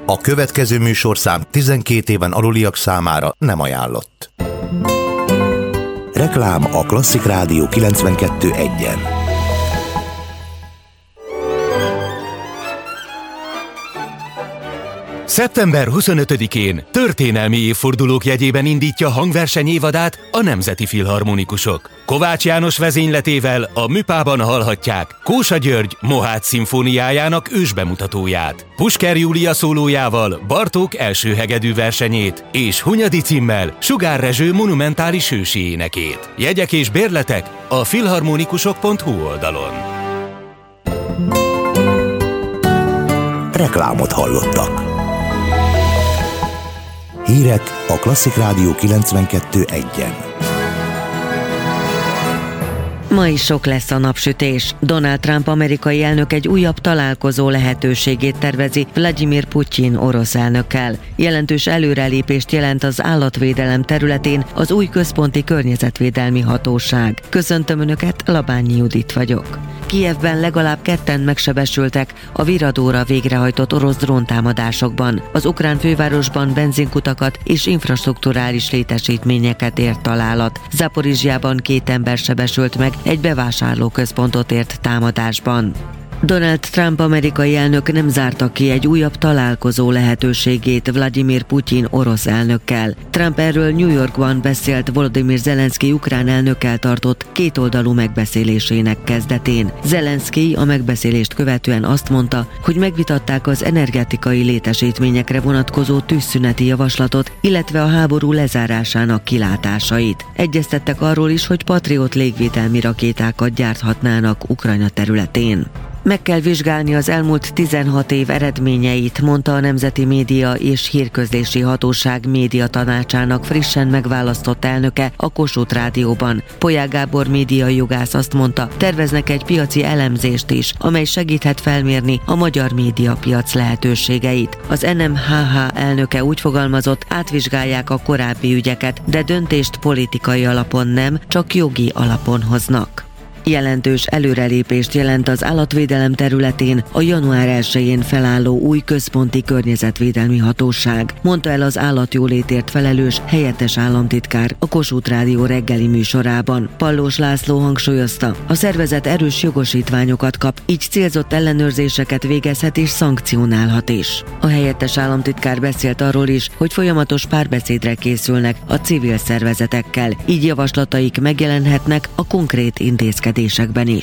A következő műsorszám 12 éven aluliak számára nem ajánlott. Reklám a Klasszik Rádió 92.1-en. Szeptember 25-én történelmi évfordulók jegyében indítja hangverseny évadát a Nemzeti Filharmonikusok. Kovács János vezényletével a Műpában hallhatják Kósa György Mohács szimfóniájának ősbemutatóját, Pusker Júlia szólójával Bartók első hegedű versenyét és Hunyadi Cimmel Sugár Rezső monumentális ősi énekét. Jegyek és bérletek a filharmonikusok.hu oldalon. Reklámot hallottak. Hírek a Klasszik Rádió 92.1-en. Ma is sok lesz a napsütés. Donald Trump amerikai elnök egy újabb találkozó lehetőségét tervezi Vladimir Putyin orosz elnökkel. Jelentős előrelépést jelent az állatvédelem területén az új központi környezetvédelmi hatóság. Köszöntöm Önöket, Labányi Judit vagyok. Kijevben legalább 2 megsebesültek a Viradóra végrehajtott orosz dróntámadásokban. Az ukrán fővárosban benzinkutakat és infrastrukturális létesítményeket ért találat. Zaporizsjában 2 ember sebesült meg egy bevásárlóközpontot ért támadásban. Donald Trump amerikai elnök nem zárta ki egy újabb találkozó lehetőségét Vladimir Putyin orosz elnökkel. Trump erről New Yorkban beszélt Volodymyr Zelenszky ukrán elnökkel tartott kétoldalú megbeszélésének kezdetén. Zelenszky a megbeszélést követően azt mondta, hogy megvitatták az energetikai létesítményekre vonatkozó tűzszüneti javaslatot, illetve a háború lezárásának kilátásait. Egyeztettek arról is, hogy Patriot légvédelmi rakétákat gyárthatnának Ukrajna területén. Meg kell vizsgálni az elmúlt 16 év eredményeit, mondta a Nemzeti Média és Hírközlési Hatóság médiatanácsának frissen megválasztott elnöke a Kossuth Rádióban. Polyák Gábor médiajogász azt mondta, terveznek egy piaci elemzést is, amely segíthet felmérni a magyar médiapiac lehetőségeit. Az NMHH elnöke úgy fogalmazott, átvizsgálják a korábbi ügyeket, de döntést politikai alapon nem, csak jogi alapon hoznak. Jelentős előrelépést jelent az állatvédelem területén a január 1-én felálló új központi környezetvédelmi hatóság, mondta el az állatjólétért felelős helyettes államtitkár a Kossuth Rádió reggeli műsorában. Pallós László hangsúlyozta, a szervezet erős jogosítványokat kap, így célzott ellenőrzéseket végezhet és szankcionálhat is. A helyettes államtitkár beszélt arról is, hogy folyamatos párbeszédre készülnek a civil szervezetekkel, így javaslataik megjelenhetnek a konkrét intézkedésekben is.